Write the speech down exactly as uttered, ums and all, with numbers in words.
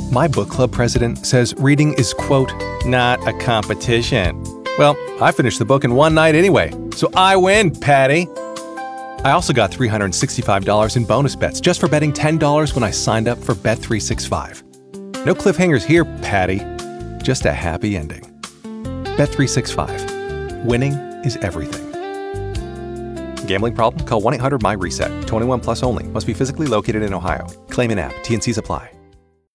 My book club president says reading is, quote, not a competition. Well, I finished the book in one night anyway, so I win, Patty. I also got three hundred sixty-five dollars in bonus bets just for betting ten dollars when I signed up for Bet three sixty-five. No cliffhangers here, Patty. Just a happy ending. Bet three sixty-five. Winning is everything. Gambling problem? Call one eight hundred my reset. twenty-one plus only. Must be physically located in Ohio. Claim in app. T and Cs apply.